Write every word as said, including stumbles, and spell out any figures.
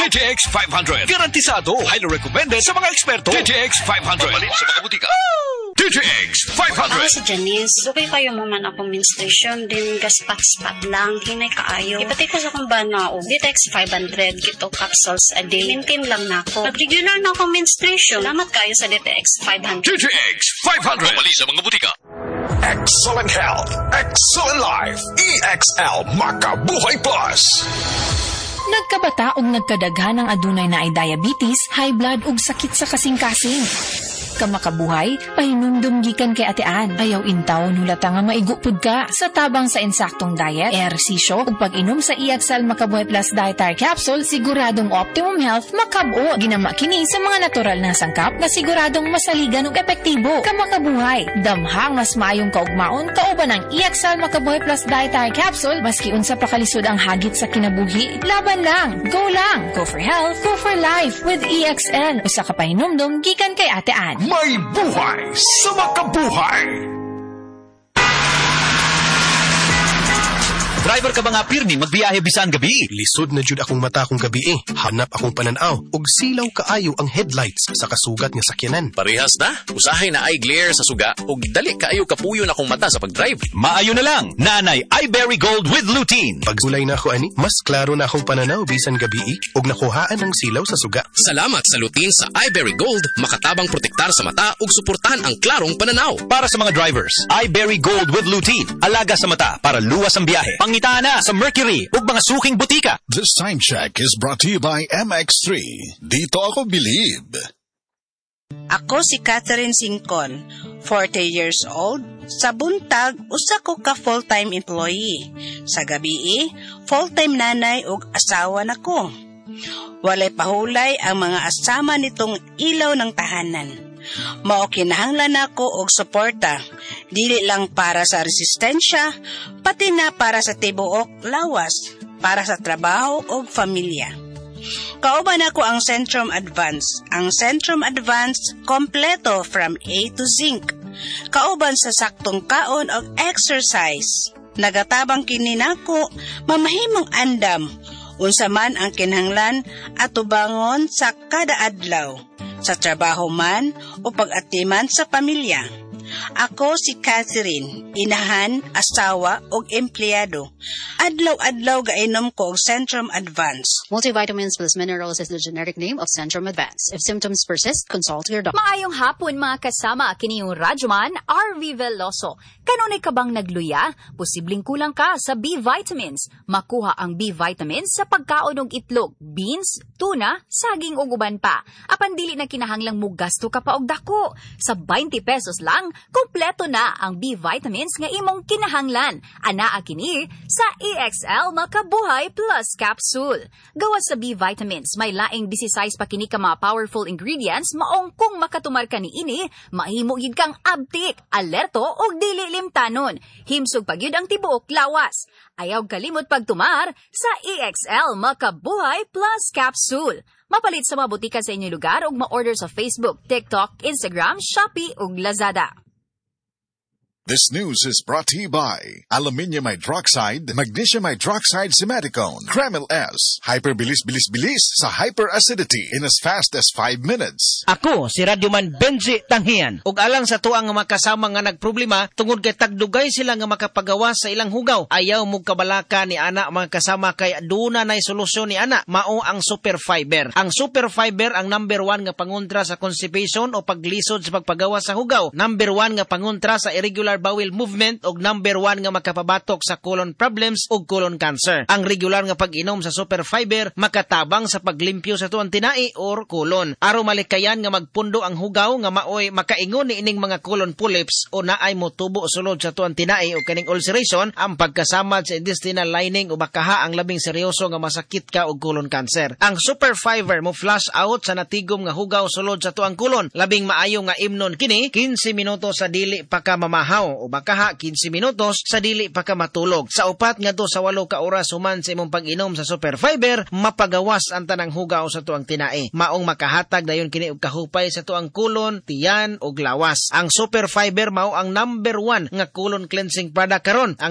D T X five hundred. Garantisado. Highly recommended sa mga eksperto. D T X five hundred. Mabalin sa mga butika. D T X five hundred. Ako si Janice. Okay kayo mo man ako menstruation. Din gaspat-spat lang. Hinay kaayo. Ipati ko sa kung ba na o. D T X five hundred. Gito capsules a day. Maintain lang na ako. Nag-regular na ako menstruation. Salamat kayo sa D T X five hundred. D T X five hundred. Mabalin sa mga butika. Excellent health. Excellent life. E X L Makabuhay Plus. Nagkabata og nagkadaghan ng adunay na ay diabetes, high blood ug sakit sa kasing-kasing. Kamakabuhay, pahinumdum gikan kay atean. Ayaw intaw nulata nga maigupod ka. Sa tabang sa insaktong diet, ehersisyo ug pag-inom sa E X L Makabuhay Plus Dietary Capsule, siguradong optimum health makab-o. Ginama kini sa mga natural na sangkap na siguradong masaligan ug epektibo. Kamakabuhay, damhang mas maayong kaugmaon kauban ng E X L Makabuhay Plus Dietary Capsule maski unsa pa kalisod ang hagit sa kinabuhi. Laban lang, go lang, go for health, go for life with E X L. Usa ka pahinumdum gikan kay atean. May buhay sa makabuhay! Driver ka ba nga pirmi magbiyahe bisan gabi? Lisod na jud akong mata akong gabi eh. Hanap akong pananaw ug silaw kaayo ang headlights sa kasugat nga sakyanan. Parehas na. Usahay na eye glare sa suga ug dali kaayo kapuyo na akong mata sa pagdrive. Maayo na lang. Nanay iBerry Gold with lutein. Pagsulay na ako ani, mas klaro na akong pananaw bisan gabi eh, ug nakuhaan ang silaw sa suga. Salamat sa lutein sa iBerry Gold, makatabang protektar sa mata ug suportahan ang klarong pananaw. Para sa mga drivers, iBerry Gold with lutein. Alaga sa mata para luwas ang biyahe. Pangita na sa Mercury ug mga suking butika. This time check is brought to you by M X three. Dito ako believe. Ako si Catherine Sincon, forty years old. Sa buntag, usa ko ka full-time employee. Sa gabi, full-time nanay ug asawa nako. Walay pahulay ang mga asama nitong ilaw ng tahanan. Mao kinahanglan nako og suporta, dili lang para sa resistensya, pati na para sa tibuok lawas, para sa trabaho ug pamilya. Kauban ako ang Centrum Advance. Ang Centrum Advance kompleto from A to Zinc. Kauban sa saktong kaon ug exercise. Nagatabang kini nako mamahimong andam unsa man ang kinahanglan atubangon sa kada adlaw. Sa trabaho man o pag-atiman sa pamilya. Ako si Catherine, inahan, asawa o empleyado. Adlaw-adlaw gainom ko og Centrum Advance. Multivitamins plus minerals is the generic name of Centrum Advance. If symptoms persist, consult your doctor. Maayong hapon mga kasama, kini yung Radyoman R V Veloso. Kanunay ka bang nagluya? Posibleng kulang ka sa B vitamins. Makuha ang B vitamins sa pagkaon og itlog, beans, tuna, saging ug uban pa. Apan dili na kinahanglang mo gasto ka pa og dako. Sa twenty pesos lang, kompleto na ang B vitamins nga imong kinahanglan. Anaa kini sa E X L Makabuhay Plus Capsule. Gawas sa B vitamins, may laing sixteen pa kini ka mga powerful ingredients maong kung makatumar ka ni ini, mahimo gid kang abtik, alerto og dili limtanon. Himsog pagyud ang tibuok lawas. Ayaw kalimot pagtumar sa E X L Makabuhay Plus Capsule. Mapalit sa mga butika sa inyong lugar ug ma-order sa Facebook, TikTok, Instagram, Shopee ug Lazada. This news is brought to you by Aluminium Hydroxide, Magnesium Hydroxide Simaticone, Kremil S, Hyperbilis-bilis-bilis sa hyperacidity in as fast as five minutes. Ako, si Radyoman Benji Tanghian. Ug alang sa tuang makasama nga nagproblema, tungod kay tagdugay sila nga makapagawa sa ilang hugaw. Ayaw mo kabalaka ni ana mga kasama kay aduna nay solusyon ni ana, mao ang Super Fiber. Ang Super Fiber ang number one nga pangontra sa constipation o paglisod sa pagpagawa sa hugaw. Number one nga pangontra sa irregular bowel movement ug number one nga makapabatok sa colon problems ug colon cancer. Ang regular nga pag-inom sa Super Fiber makatabang sa paglimpyo sa tuang tinai or colon. Aron malikayan nga magpundo ang hugaw nga maoy makaingon ni ining mga colon polyps o naay motubo sulod sa tuang tinai o kaning ulceration, ang pagkasamad sa intestinal lining o bakaha ang labing seryoso nga masakit ka og colon cancer. Ang Super Fiber mo flush out sa natigom nga hugaw sulod sa tuang colon. Labing maayo nga imnon kini fifteen minutos sa dili pa ka mamahaw o bakaha fifteen minutos sa dili pa ka matulog. Sa upat nga to sa walo ka oras human sa imong pag-inom sa Super Fiber, mapagawas ang tanang hugaw sa tuang tinai. Maong makahatag dayon kini og kahupay sa tuang kulon, tiyan ug lawas. Ang Super Fiber mao ang number one nga colon cleansing product karon. Ang